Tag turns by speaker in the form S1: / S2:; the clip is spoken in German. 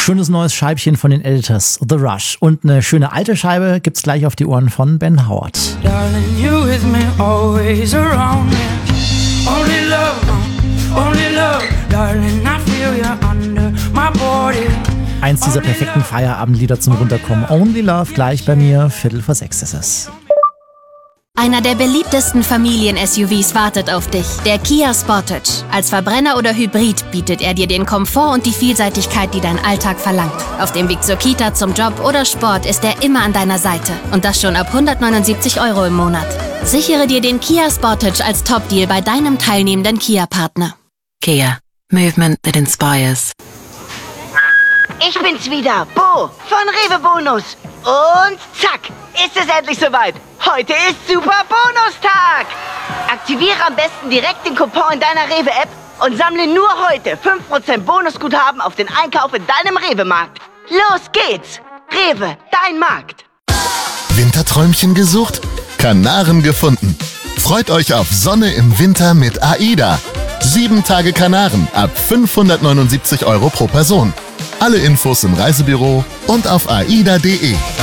S1: Schönes neues Scheibchen von den Editors, The Rush. Und eine schöne alte Scheibe gibt's gleich auf die Ohren von Ben Howard.
S2: Darling, you with me, always around me. Only love, darling, I feel you under my body.
S1: Eins dieser perfekten Feierabendlieder zum Runterkommen. Only Love gleich bei mir, 5:45 ist es.
S3: Einer der beliebtesten Familien-SUVs wartet auf dich, der Kia Sportage. Als Verbrenner oder Hybrid bietet er dir den Komfort und die Vielseitigkeit, die dein Alltag verlangt. Auf dem Weg zur Kita, zum Job oder Sport ist er immer an deiner Seite. Und das schon ab 179 € im Monat. Sichere dir den Kia Sportage als Top-Deal bei deinem teilnehmenden Kia-Partner.
S4: Kia. Movement that inspires.
S5: Ich bin's wieder, Bo von Rewe Bonus. Und zack, ist es endlich soweit. Heute ist Super Bonustag. Aktiviere am besten direkt den Coupon in deiner Rewe-App und sammle nur heute 5% Bonusguthaben auf den Einkauf in deinem Rewe-Markt. Los geht's. Rewe, dein Markt.
S6: Winterträumchen gesucht? Kanaren gefunden. Freut euch auf Sonne im Winter mit AIDA. 7 Tage Kanaren ab 579 € pro Person. Alle Infos im Reisebüro und auf aida.de.